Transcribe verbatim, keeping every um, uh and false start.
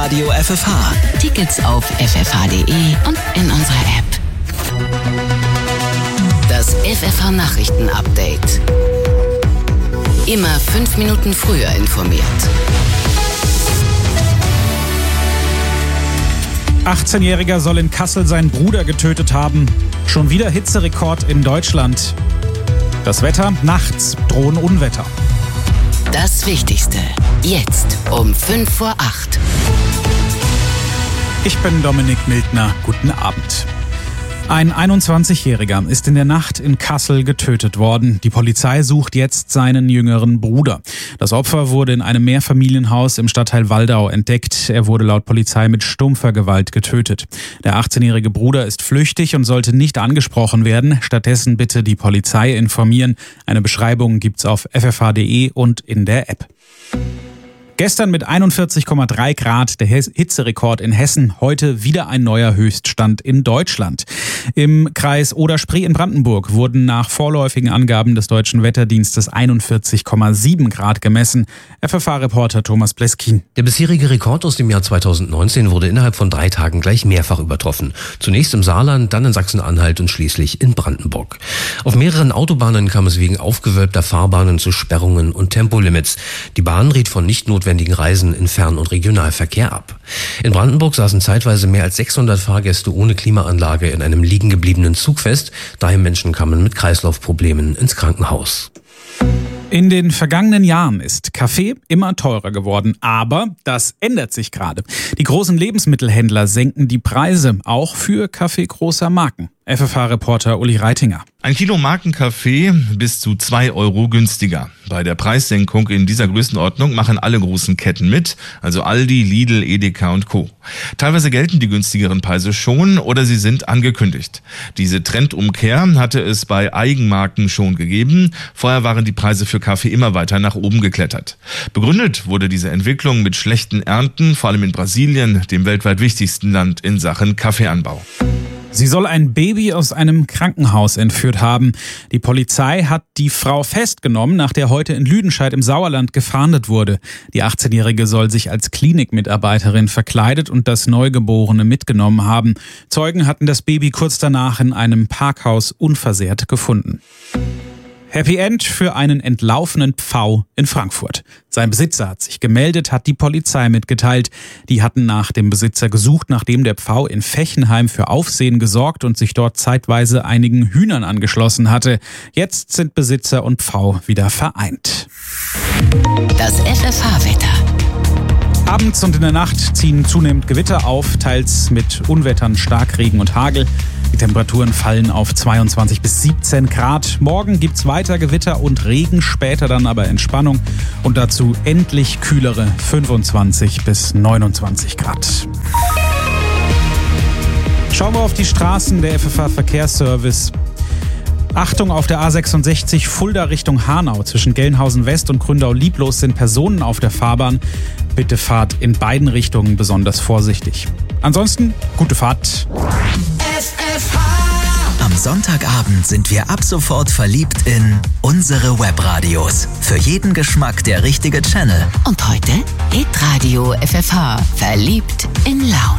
Radio F F H. Tickets auf f f h punkt d e und in unserer App. Das F F H Nachrichten-Update. Immer fünf Minuten früher informiert. achtzehnjähriger soll in Kassel seinen Bruder getötet haben. Schon wieder Hitzerekord in Deutschland. Das Wetter: nachts drohen Unwetter. Das Wichtigste jetzt um fünf vor acht. Ich bin Dominik Mildner. Guten Abend. Ein einundzwanzigjähriger ist in der Nacht in Kassel getötet worden. Die Polizei sucht jetzt seinen jüngeren Bruder. Das Opfer wurde in einem Mehrfamilienhaus im Stadtteil Waldau entdeckt. Er wurde laut Polizei mit stumpfer Gewalt getötet. Der achtzehnjährige Bruder ist flüchtig und sollte nicht angesprochen werden. Stattdessen bitte die Polizei informieren. Eine Beschreibung gibt's auf f f h punkt d e und in der App. Gestern mit einundvierzig Komma drei Grad der Hitzerekord in Hessen, heute wieder ein neuer Höchststand in Deutschland. Im Kreis Oder-Spree in Brandenburg wurden nach vorläufigen Angaben des Deutschen Wetterdienstes einundvierzig Komma sieben Grad gemessen. F F H-Reporter Thomas Bleskin. Der bisherige Rekord aus dem Jahr zweitausendneunzehn wurde innerhalb von drei Tagen gleich mehrfach übertroffen. Zunächst im Saarland, dann in Sachsen-Anhalt und schließlich in Brandenburg. Auf mehreren Autobahnen kam es wegen aufgewölbter Fahrbahnen zu Sperrungen und Tempolimits. Die Bahn riet von nicht notwendigen Reisen in Fern- und Regionalverkehr ab. In Brandenburg saßen zeitweise mehr als sechshundert Fahrgäste ohne Klimaanlage in einem liegen gebliebenen Zug fest. Drei Menschen kamen mit Kreislaufproblemen ins Krankenhaus. In den vergangenen Jahren ist Kaffee immer teurer geworden, aber das ändert sich gerade. Die großen Lebensmittelhändler senken die Preise, auch für Kaffee großer Marken. F F H-Reporter Uli Reitinger. Ein Kilo Markenkaffee bis zu zwei Euro günstiger. Bei der Preissenkung in dieser Größenordnung machen alle großen Ketten mit, also Aldi, Lidl, Edeka und Co. Teilweise gelten die günstigeren Preise schon oder sie sind angekündigt. Diese Trendumkehr hatte es bei Eigenmarken schon gegeben. Vorher waren die Preise für Kaffee immer weiter nach oben geklettert. Begründet wurde diese Entwicklung mit schlechten Ernten, vor allem in Brasilien, dem weltweit wichtigsten Land in Sachen Kaffeeanbau. Sie soll ein Baby aus einem Krankenhaus entführt haben. Die Polizei hat die Frau festgenommen, nach der heute in Lüdenscheid im Sauerland gefahndet wurde. Die achtzehnjährige soll sich als Klinikmitarbeiterin verkleidet und das Neugeborene mitgenommen haben. Zeugen hatten das Baby kurz danach in einem Parkhaus unversehrt gefunden. Happy End für einen entlaufenen Pfau in Frankfurt. Sein Besitzer hat sich gemeldet, hat die Polizei mitgeteilt. Die hatten nach dem Besitzer gesucht, nachdem der Pfau in Fechenheim für Aufsehen gesorgt und sich dort zeitweise einigen Hühnern angeschlossen hatte. Jetzt sind Besitzer und Pfau wieder vereint. Das F F H-Wetter. Abends und in der Nacht ziehen zunehmend Gewitter auf, teils mit Unwettern, Starkregen und Hagel. Die Temperaturen fallen auf zweiundzwanzig bis siebzehn Grad. Morgen gibt's weiter Gewitter und Regen, später dann aber Entspannung und dazu endlich kühlere fünfundzwanzig bis neunundzwanzig Grad. Schauen wir auf die Straßen. Der F F H-Verkehrsservice. Achtung, auf der A sechsundsechzig Fulda Richtung Hanau. Zwischen Gelnhausen West und Gründau-Lieblos sind Personen auf der Fahrbahn. Bitte fahrt in beiden Richtungen besonders vorsichtig. Ansonsten gute Fahrt. F F H. Am Sonntagabend sind wir ab sofort verliebt in unsere Webradios. Für jeden Geschmack der richtige Channel. Und heute Hitradio F F H. Verliebt in Laune.